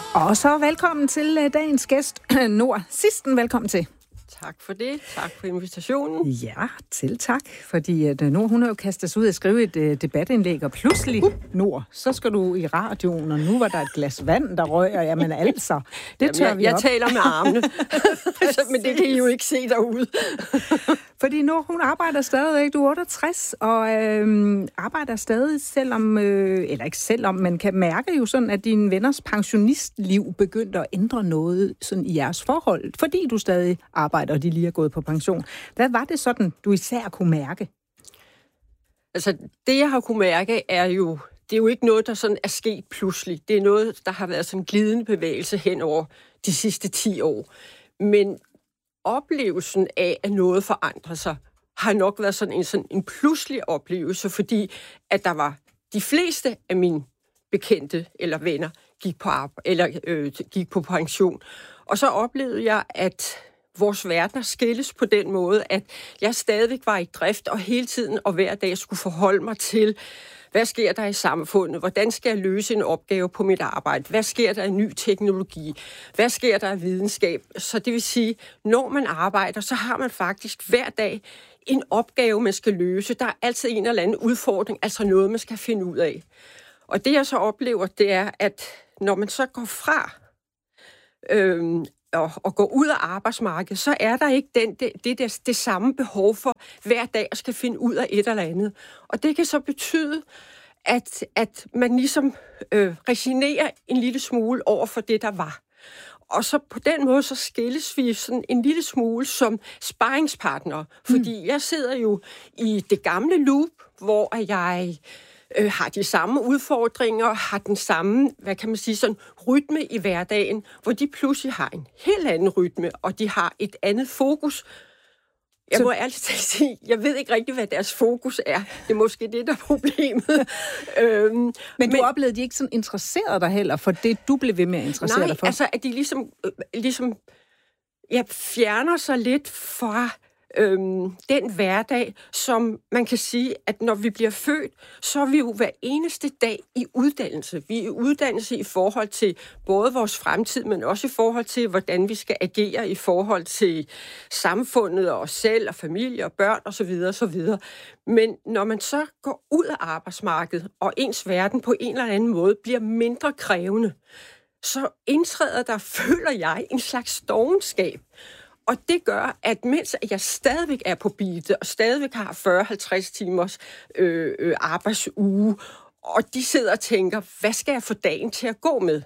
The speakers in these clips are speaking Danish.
Og så velkommen til dagens gæst, Nora Sisten. Velkommen til. Tak for det. Tak for invitationen. Ja, til tak. Fordi Nora, hun har jo kastet sig ud og skrive et debatindlæg, og pludselig, Nora, så skal du i radioen, og nu var der et glas vand, der røg, jamen altså, det tør vi op. Jeg taler med armene, men det kan I jo ikke se derude. Fordi Nora, hun arbejder stadigvæk, du er 68, og arbejder stadig, selvom, eller ikke selvom, men kan mærke jo sådan, at dine venners pensionistliv begyndte at ændre noget sådan i jeres forhold, fordi du stadig arbejder, og de lige er gået på pension. Hvad var det sådan, du især kunne mærke? Altså, det jeg har kunne mærke, det er jo ikke noget, der sådan er sket pludselig. Det er noget, der har været sådan en glidende bevægelse hen over de sidste 10 år. Men oplevelsen af, at noget forandrer sig, har nok været sådan en pludselig oplevelse, fordi at der var de fleste af mine bekendte eller venner gik på pension. Og så oplevede jeg, at vores verdener skilles på den måde, at jeg stadigvæk var i drift, og hele tiden og hver dag skulle forholde mig til, hvad sker der i samfundet? Hvordan skal jeg løse en opgave på mit arbejde? Hvad sker der i ny teknologi? Hvad sker der i videnskab? Så det vil sige, når man arbejder, så har man faktisk hver dag en opgave, man skal løse. Der er altid en eller anden udfordring, altså noget, man skal finde ud af. Og det, jeg så oplever, det er, at når man så går fra og går ud af arbejdsmarkedet, så er der ikke det samme behov for hver dag at skal finde ud af et eller andet. Og det kan så betyde, at man ligesom resignerer en lille smule over for det, der var. Og så på den måde, så skilles vi sådan en lille smule som sparringspartnere. Fordi jeg sidder jo i det gamle loop, hvor jeg har de samme udfordringer, har den samme, hvad kan man sige, sådan rytme i hverdagen, hvor de pludselig har en helt anden rytme, og de har et andet fokus. Jeg må ærligt sige, jeg ved ikke rigtig, hvad deres fokus er. Det er måske det, der er problemet. Men du oplevede, at de ikke sådan interesserede dig heller for det, du blev ved med at interessere dig for? Nej, altså at de ligesom fjerner sig lidt fra den hverdag, som man kan sige, at når vi bliver født, så er vi jo hver eneste dag i uddannelse. Vi er i uddannelse i forhold til både vores fremtid, men også i forhold til, hvordan vi skal agere i forhold til samfundet og os selv og familie og børn osv. osv. Men når man så går ud af arbejdsmarkedet, og ens verden på en eller anden måde bliver mindre krævende, så indtræder der, føler jeg, en slags dovenskab. Og det gør, at mens jeg stadigvæk er på beatet, og stadigvæk har 40-50 timers arbejdsuge, og de sidder og tænker, hvad skal jeg få dagen til at gå med?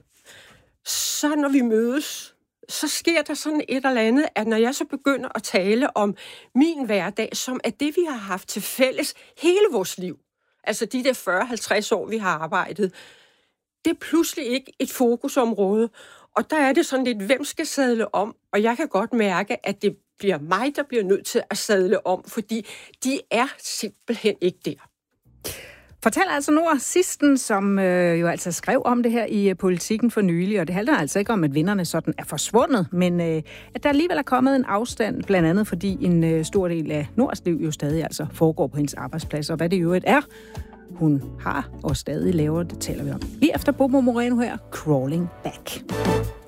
Så når vi mødes, så sker der sådan et eller andet, at når jeg så begynder at tale om min hverdag, som er det, vi har haft til fælles hele vores liv, altså de der 40-50 år, vi har arbejdet, det er pludselig ikke et fokusområde. Og der er det sådan lidt, hvem skal sadle om? Og jeg kan godt mærke, at det bliver mig, der bliver nødt til at sadle om, fordi de er simpelthen ikke der. Fortæller altså Nora Sisten, som jo altså skrev om det her i Politikken for nylig, og det handler altså ikke om, at vinderne sådan er forsvundet, men at der alligevel er kommet en afstand, blandt andet fordi en stor del af Noras liv jo stadig altså foregår på hendes arbejdsplads, og hvad det jo er, hun har og stadig laver, det taler vi om. Lige efter Bobo Moreno her, Crawling Back.